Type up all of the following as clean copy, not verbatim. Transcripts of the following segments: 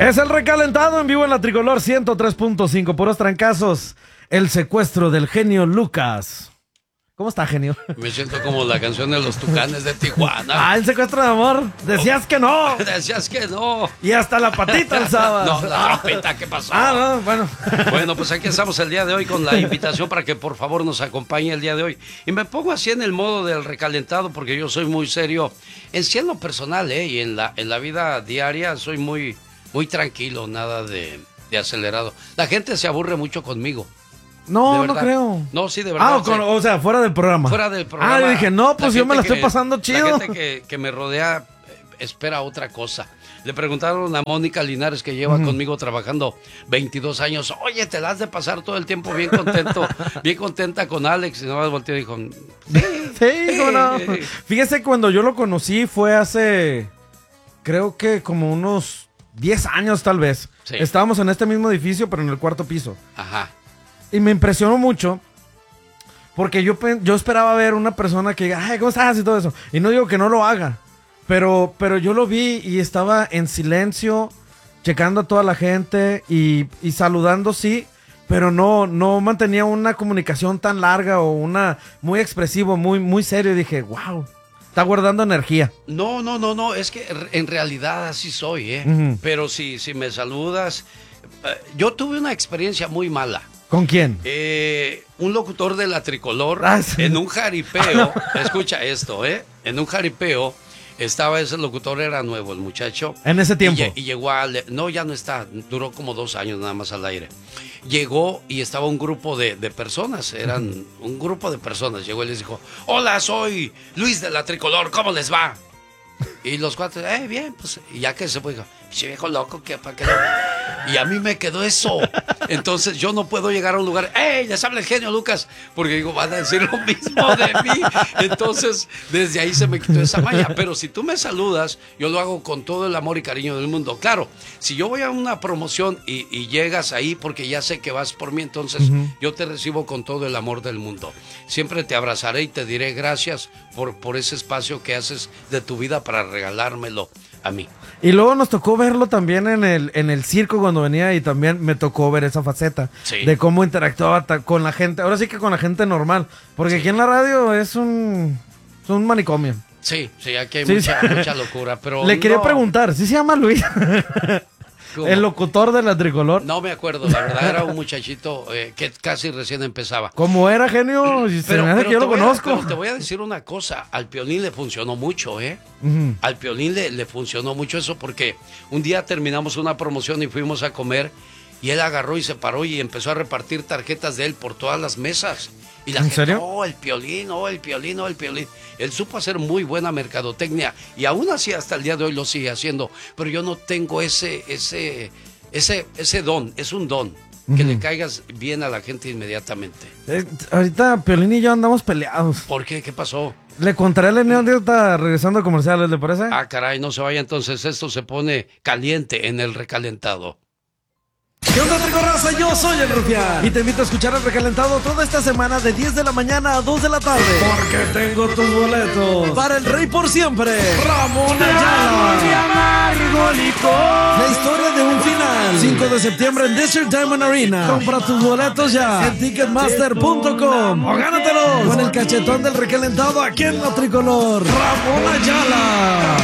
Es el recalentado en vivo en la Tricolor 103.5. Puros trancazos. El secuestro del genio Lucas. ¿Cómo está, genio? Me siento como la canción de los Tucanes de Tijuana. Ah, el secuestro de amor. Decías que no. Decías que no. Y hasta la patita alzabas. No, la trompeta, ¿qué pasó? Ah, no, bueno. Bueno, pues aquí estamos el día de hoy con la invitación para que por favor nos acompañe el día de hoy. Y me pongo así en el modo del recalentado porque yo soy muy serio. En sí en lo personal, y en la vida diaria soy muy tranquilo, nada de acelerado. La gente se aburre mucho conmigo. No, no creo. No, sí, de verdad. O sea, fuera del programa. Fuera del programa. Ah, yo dije, no, pues yo me la estoy pasando chido. La gente que me rodea espera otra cosa. Le preguntaron a Mónica Linares, que lleva conmigo trabajando 22 años, oye, te la has de pasar todo el tiempo bien contento, bien contenta con Alex. Y nomás volteó y dijo, sí, no. Fíjese, cuando yo lo conocí fue hace, creo que como unos 10 años tal vez. Sí. Estábamos en este mismo edificio, pero en el cuarto piso. Ajá. Y me impresionó mucho porque yo esperaba ver una persona que diga, ay, ¿cómo estás? Y todo eso. Y no digo que no lo haga, pero yo lo vi y estaba en silencio, checando a toda la gente y saludando, sí, pero no mantenía una comunicación tan larga o muy expresivo, muy serio. Y dije, wow, está guardando energía. No, es que en realidad así soy, Pero si me saludas, yo tuve una experiencia muy mala. ¿Con quién? Un locutor de la Tricolor, sí. En un jaripeo, escucha esto, en un jaripeo, estaba ese locutor, era nuevo el muchacho. ¿En ese tiempo? Y llegó no, ya no está, duró como 2 años nada más al aire. Llegó y estaba un grupo de personas, eran un grupo de personas, llegó y les dijo, hola, soy Luis de la Tricolor, ¿cómo les va? Y los cuatro, bien, pues, y ya que se fue, dijo, viejo loco, ¿para qué? Y a mí me quedó eso. Entonces yo no puedo llegar a un lugar, les habla el genio Lucas, porque digo, van a decir lo mismo de mí. Entonces, desde ahí se me quitó esa maña. Pero si tú me saludas, yo lo hago con todo el amor y cariño del mundo. Claro, si yo voy a una promoción y llegas ahí porque ya sé que vas por mí, entonces yo te recibo con todo el amor del mundo. Siempre te abrazaré y te diré gracias por ese espacio que haces de tu vida para regalármelo a mí. Y luego nos tocó verlo también en el circo cuando venía, y también me tocó ver esa faceta de cómo interactuaba con la gente. Ahora sí que con la gente normal, porque aquí en la radio es un manicomio. Sí, aquí hay mucha locura, pero le quería preguntar, ¿sí se llama Luis? ¿Cómo? ¿El locutor de la Tricolor? No me acuerdo, la verdad, era un muchachito que casi recién empezaba. ¿Cómo era, genio? Pero que yo lo conozco. Pero te voy a decir una cosa, al Piolín le funcionó mucho, Al Piolín le funcionó mucho eso, porque un día terminamos una promoción y fuimos a comer, y él agarró y se paró y empezó a repartir tarjetas de él por todas las mesas. Y la gente, serio? el Piolín, el Piolín, el Piolín. Él supo hacer muy buena mercadotecnia y aún así hasta el día de hoy lo sigue haciendo. Pero yo no tengo ese don, es un don, que le caigas bien a la gente inmediatamente. Ahorita Piolín y yo andamos peleados. ¿Por qué? ¿Qué pasó? Le contaré la anécdota regresando a comerciales, ¿le parece? Ah, caray, no se vaya entonces, esto se pone caliente en el recalentado. ¿Qué onda, Tricorraza? Yo soy el Rufián y te invito a escuchar el recalentado toda esta semana de 10 de la mañana a 2 de la tarde, porque tengo tus boletos para el Rey por Siempre, Ramón Ayala. La historia de un final, 5 de septiembre en Desert Diamond Arena. Compra tus boletos ya en Ticketmaster.com o gánatelos con el cachetón del recalentado aquí en la Tricolor, Ramón Ayala.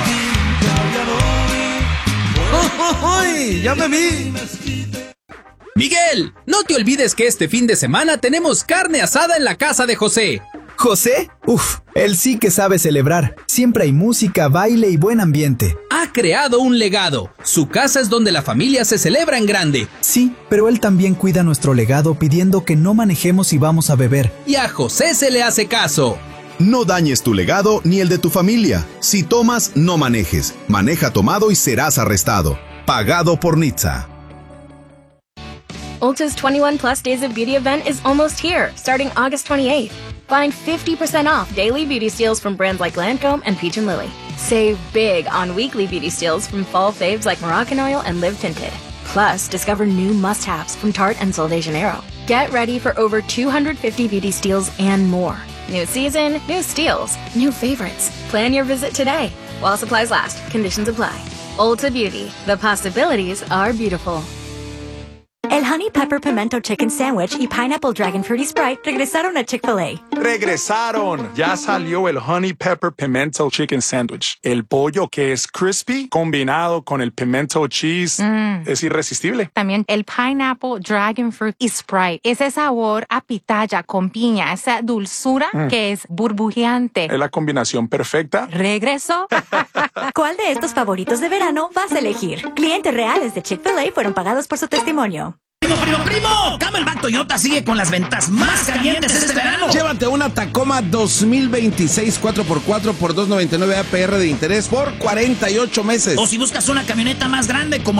¡Oh! ¡Ya me vi! Miguel, no te olvides que este fin de semana tenemos carne asada en la casa de José. ¿José? Él sí que sabe celebrar. Siempre hay música, baile y buen ambiente. Ha creado un legado. Su casa es donde la familia se celebra en grande. Sí, pero él también cuida nuestro legado pidiendo que no manejemos si vamos a beber. Y a José se le hace caso. No dañes tu legado ni el de tu familia. Si tomas, no manejes. Maneja tomado y serás arrestado. Pagado por Nitsa. Ulta's 21 Plus Days of Beauty event is almost here, starting August 28th. Find 50% off daily beauty steals from brands like Lancome and Peach & Lily. Save big on weekly beauty steals from fall faves like Moroccan Oil and Live Tinted. Plus, discover new must-haves from Tarte and Sol de Janeiro. Get ready for over 250 beauty steals and more. New season, new steals, new favorites. Plan your visit today, while supplies last. Conditions apply. Ulta Beauty. The possibilities are beautiful. El Honey Pepper Pimento Chicken Sandwich y Pineapple Dragon Fruity Sprite regresaron a Chick-fil-A. ¡Regresaron! Ya salió el Honey Pepper Pimento Chicken Sandwich. El pollo que es crispy combinado con el pimento cheese es irresistible. También el Pineapple Dragon Fruit y Sprite. Ese sabor a pitaya con piña, esa dulzura que es burbujeante. Es la combinación perfecta. ¿Regresó? ¿Cuál de estos favoritos de verano vas a elegir? Clientes reales de Chick-fil-A fueron pagados por su testimonio. ¡Primo! Camelback Toyota sigue con las ventas más calientes este verano. Llévate una Tacoma 2026 4x4 por $299 APR de interés por 48 meses. O si buscas una camioneta más grande como